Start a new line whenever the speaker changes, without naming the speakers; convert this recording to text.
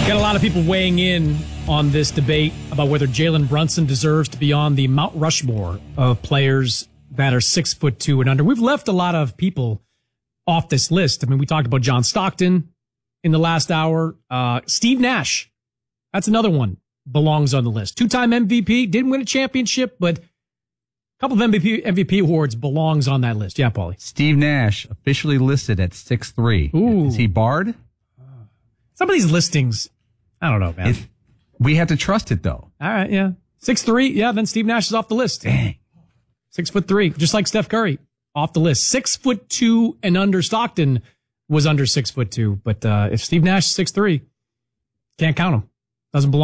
Got a lot of people weighing in on this debate about whether Jalen Brunson deserves to be on the Mount Rushmore of players that are 6'2" and under. We've left a lot of people off this list. I mean, we talked about John Stockton in the last hour. Steve Nash, that's another one, belongs on the list. 2-time MVP, didn't win a championship, but a couple of MVP awards belongs on that list. Yeah, Paulie.
Steve Nash, officially listed at 6'3".
Ooh.
Is he barred?
Some of these listings, I don't know, man.
We have to trust it, though.
All right, yeah. 6'3", yeah, then Steve Nash is off the list.
Dang.
6'3", just like Steph Curry, off the list. 6'2" and under. Stockton was under 6'2", but if Steve Nash is 6'3", can't count him. Doesn't belong.